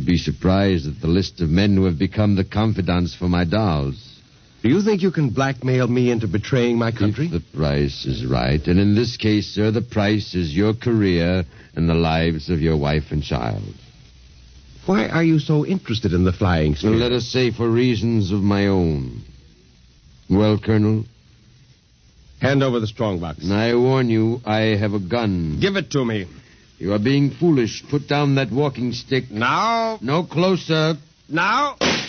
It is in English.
You'd be surprised at the list of men who have become the confidants for my dolls. Do you think you can blackmail me into betraying my country? If the price is right, and in this case, sir, the price is your career and the lives of your wife and child. Why are you so interested in the flying sphere? Well, let us say for reasons of my own. Well, Colonel? Hand over the strongbox. I warn you, I have a gun. Give it to me. You are being foolish. Put down that walking stick. Now. No closer. Now.